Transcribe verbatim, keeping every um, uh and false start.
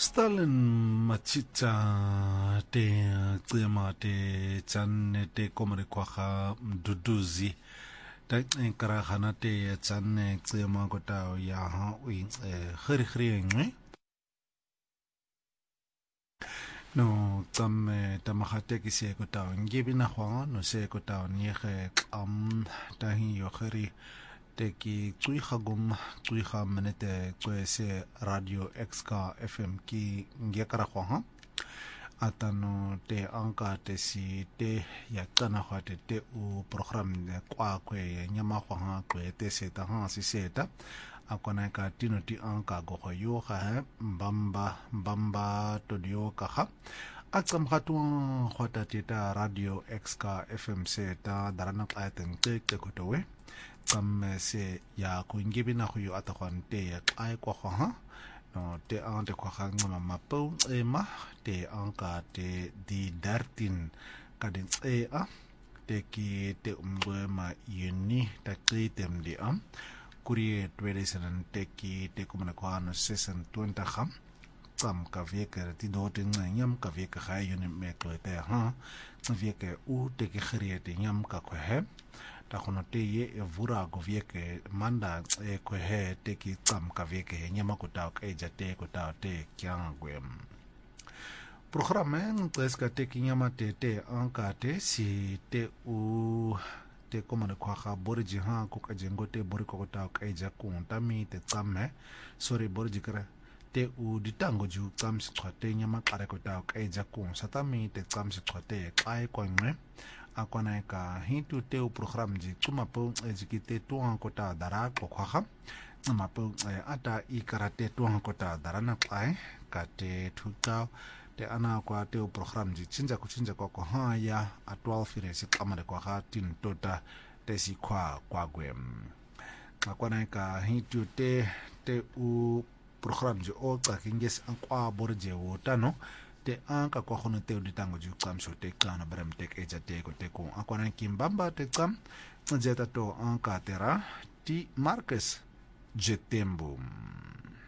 Stalin machita te tsema te tsanne te komre kwaga mduduzi ta nkara hana te tsanne tsema kota ya ha ui khri khri ngwe no tsamme tamahate ki se kota ngebi na hwa no se kota ni khe am ta hi yo khri te ki tsui khagum tsui kha menete tsue se radio xka fm ki nge kara khwa ha atano te anka te si te ya kana khwa te te u program ne kwa kwe nyama khwa ha kwe te se ta ha si se ta akona ka tino ti anka go kho yo kha mbamba mbamba to dio ka kha atsam khatwa khota te ta radio xka fm se ta darana ka ten te te ko to we tsam se ya ku ngibi na khu yo atakwan te ya kai kwa kha ha no te ante kwa kha ngama mapo ema te anka te di dartin ka den e a te ki te umbe ma yuni ta kritem di am kurie twedesan te ki te kumana kwa no season twenty kham tsam ka veke ti do te nyam ka veke kha yuni me klote ha veke u te ki khrie te nyam ka kwa he ta khono te ye vura go veke manda e ko he te ki tsam ka veke nyama ko ta ka ja te ko ta te kyang gwem programa ngres ka te ki nyama te te anka te si te u te komane kwa kha borji ha ko ka jengo te bori ko ta ka ja ku ta mi te tsam he sorry borji kra te u ditango ju tsam si te nyama kare ko ta ka ja ku sa ta mi te tsam si te kai ko ngwe akwana ka hintu te u program ji tsuma po ezikite to an kota dara ko khwa tsuma po ata i karate to an kota dara na kai ka te thuta te ana kwa te u program ji chinja ku chinja ko ko ha ya a twelve fire si kamare kwa ha tin tota te si kwa kwa gwem akwana ka hintu te te u program ji o ka kinges an kwa borje wo tano te anka kwa khono te uditango ju tsam so te kana brem te eja te ko te ko akwana kimbamba te tsam jeta to anka tera ti Marcus Jetembo.